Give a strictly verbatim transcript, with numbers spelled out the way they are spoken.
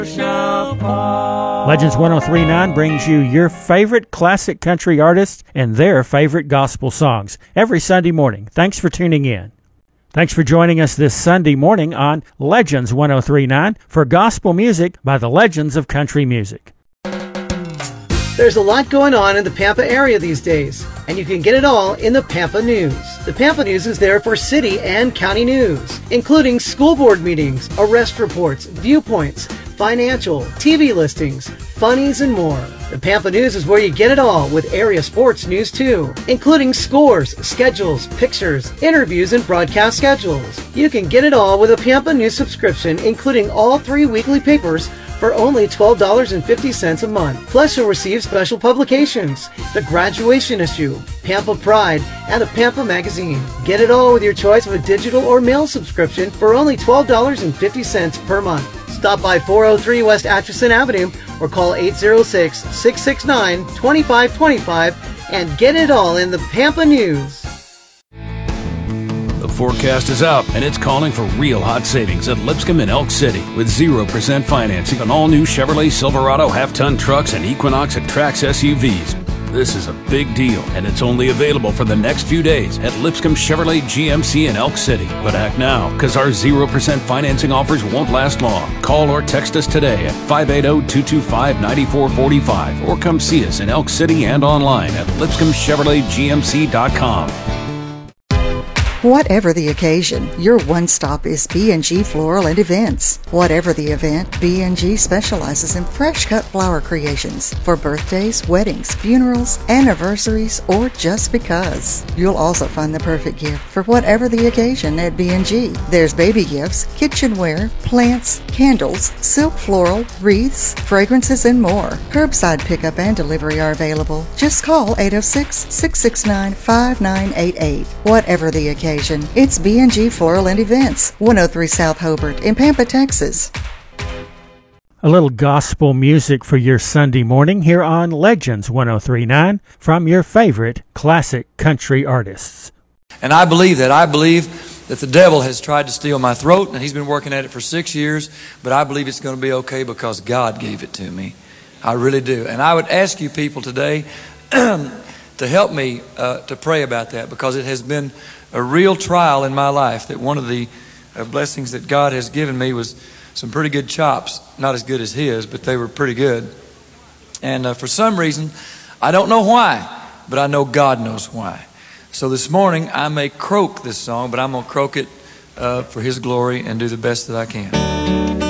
Legends one oh three point nine brings you your favorite classic country artists and their favorite gospel songs every Sunday morning. Thanks for tuning in. Thanks for joining us this Sunday morning on Legends one oh three point nine for gospel music by the Legends of Country Music. There's a lot going on in the Pampa area these days, and you can get it all in the Pampa News. The Pampa News is there for city and county news, including school board meetings, arrest reports, viewpoints, financial, T V listings, funnies, and more. The Pampa News is where you get it all, with area sports news too, including scores, schedules, pictures, interviews, and broadcast schedules. You can get it all with a Pampa News subscription, including all three weekly papers, for only twelve dollars and fifty cents a month. Plus, you'll receive special publications, the graduation issue, Pampa Pride, and the Pampa Magazine. Get it all with your choice of a digital or mail subscription for only twelve dollars and fifty cents per month. Stop by four oh three West Atchison Avenue or call eight oh six, six six nine, two five two five and get it all in the Pampa News. The forecast is out, and it's calling for real hot savings at Lipscomb and Elk City with zero percent financing on all new Chevrolet Silverado half-ton trucks and Equinox and Trax S U Vs. This is a big deal, and it's only available for the next few days at Lipscomb Chevrolet G M C in Elk City. But act now, because our zero percent financing offers won't last long. Call or text us today at five eight zero, two two five, nine four four five or come see us in Elk City and online at lipscomb chevrolet g m c dot com. Whatever the occasion, your one stop is B and G Floral and Events. Whatever the event, B and G specializes in fresh cut flower creations for birthdays, weddings, funerals, anniversaries, or just because. You'll also find the perfect gift for whatever the occasion at B and G. There's baby gifts, kitchenware, plants, candles, silk floral, wreaths, fragrances, and more. Curbside pickup and delivery are available. Just call eight oh six, six six nine, five nine eight eight. Whatever the occasion, it's B and G Floral and Events, one oh three South Hobart in Pampa, Texas. A little gospel music for your Sunday morning here on Legends one oh three point nine from your favorite classic country artists. And I believe that. I believe that the devil has tried to steal my throat, and he's been working at it for six years, but I believe it's going to be okay because God gave it to me. I really do. And I would ask you people today to help me uh, to pray about that, because it has been a real trial in my life. That one of the uh, blessings that God has given me was some pretty good chops. Not as good as his, but they were pretty good. And uh, for some reason, I don't know why, but I know God knows why. So this morning, I may croak this song, but I'm going to croak it uh, for his glory and do the best that I can.